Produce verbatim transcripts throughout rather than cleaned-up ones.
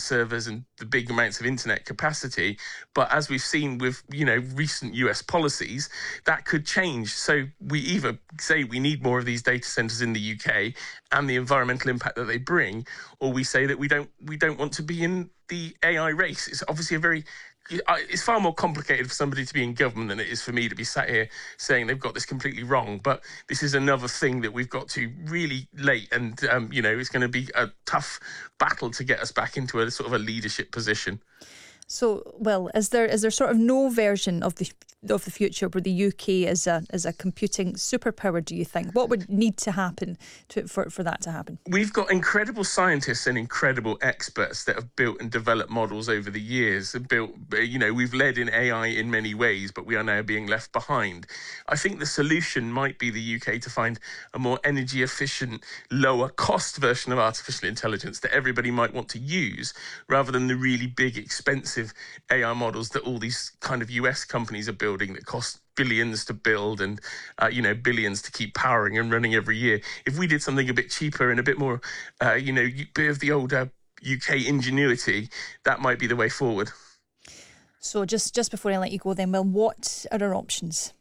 servers and the big amounts of internet capacity. But as we've seen with, you know, recent U S policies, that could change. So we either say we need more of these data centers in the U K and the environmental impact that they bring, or we say that we don't we don't want to be in the A I race. It's obviously a very It's far more complicated for somebody to be in government than it is for me to be sat here saying they've got this completely wrong. But this is another thing that we've got to really late, and um, you know, it's going to be a tough battle to get us back into a sort of a leadership position. So, well, is there is there sort of no version of the of the future where the U K is a is a computing superpower, do you think? What would need to happen to, for, for that to happen? We've got incredible scientists and incredible experts that have built and developed models over the years. And built, you know, we've led in A I in many ways, but we are now being left behind. I think the solution might be the U K to find a more energy efficient, lower cost version of artificial intelligence that everybody might want to use, rather than the really big, expensive A I models that all these kind of U S companies are building that cost billions to build and, uh, you know, billions to keep powering and running every year. If we did something a bit cheaper and a bit more, uh, you know, bit of the older U K ingenuity, that might be the way forward. So just, just before I let you go then, well, what are our options?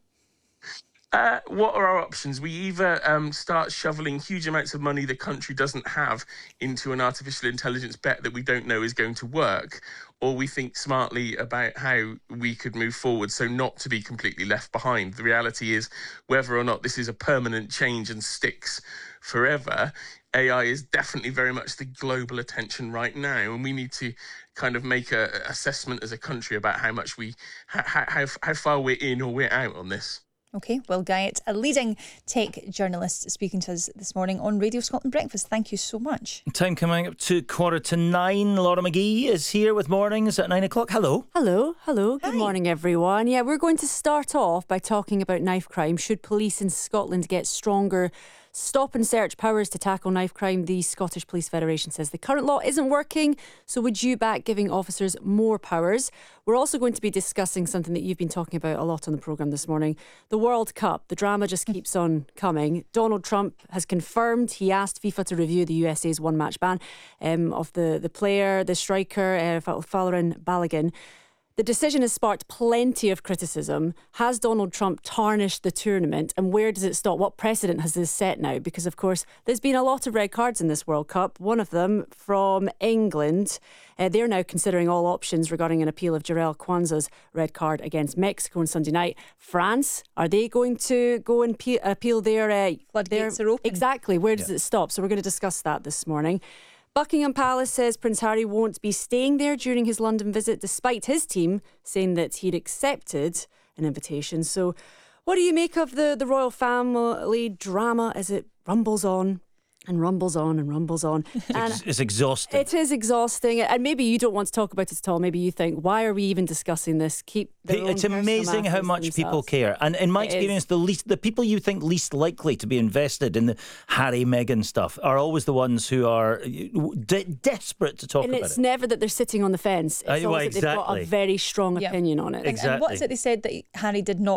Uh, what are our options? We either um, start shoveling huge amounts of money the country doesn't have into an artificial intelligence bet that we don't know is going to work, or we think smartly about how we could move forward so not to be completely left behind. The reality is, whether or not this is a permanent change and sticks forever, A I is definitely very much the global attention right now, and we need to kind of make a, a assessment as a country about how much we, how, how, how far we're in or we're out on this. OK, Will Guyatt, a leading tech journalist, speaking to us this morning on Radio Scotland Breakfast. Thank you so much. Time coming up to quarter to nine. Laura McGee is here with mornings at nine o'clock. Hello. Hello, hello. Good Hi. morning, everyone. Yeah, we're going to start off by talking about knife crime. Should police in Scotland get stronger stop and search powers to tackle knife crime? The Scottish Police Federation says the current law isn't working, so would you back giving officers more powers? We're also going to be discussing something that you've been talking about a lot on the programme this morning, the World Cup. The drama just keeps on coming. Donald Trump has confirmed he asked FIFA to review the U S A's one-match ban um, of the, the player, the striker, uh, Folarin Balogun. The decision has sparked plenty of criticism. Has Donald Trump tarnished the tournament, and where does it stop? What precedent has this set now? Because, of course, there's been a lot of red cards in this World Cup. One of them from England. Uh, they're now considering all options regarding an appeal of Jarell Kwanzaa's red card against Mexico on Sunday night. France, are they going to go and pe- appeal their... Uh, Floodgates their, are open. Exactly. Where does Yeah. it stop? So we're going to discuss that this morning. Buckingham Palace says Prince Harry won't be staying there during his London visit, despite his team saying that he'd accepted an invitation. So what do you make of the, the royal family drama as it rumbles on and rumbles on and rumbles on? And It's, it's exhausting. it is exhausting. And maybe you don't want to talk about it at all. Maybe you think, why are we even discussing this? Keep their own It's personal amazing how matters much to people themselves. care. And in my It is. experience, the least, the people you think least likely to be invested in the Harry, Meghan stuff are always the ones who are de- desperate to talk And about it's it. never that they're sitting on the fence. It's Uh, well, always that they've got a exactly. very strong Yeah. opinion on it. And, and what is it they said that Harry did not